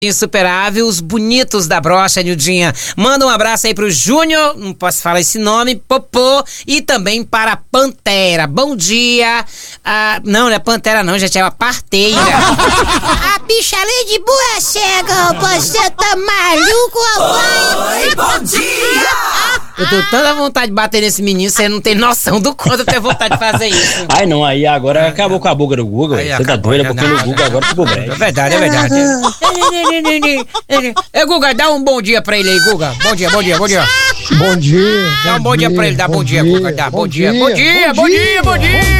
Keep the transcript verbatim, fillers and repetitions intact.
Insuperável, os bonitos da brocha, Nildinha. Manda um abraço aí pro Júnior, não posso falar esse nome, Popô, e também para a Pantera. Bom dia. Ah, não, não é Pantera não, gente, é uma parteira. A bicha ali de burra cega, você tá maluco, rapaz? Oi, bom dia! Eu tô tanta vontade de bater nesse menino, você não tem noção do quanto eu tenho vontade de fazer isso. Ai não, aí agora acabou com a boca do Google, Aí você tá acabou, doida, já porque não, no Google agora ficou É breve. verdade, é verdade. É, Guga, dá um bom dia pra ele aí, Guga. Bom dia, bom dia, bom dia. Bom dia. Dá um bom dia pra ele, dá bom dia, Guga. Dá bom dia, bom dia, bom dia, bom dia.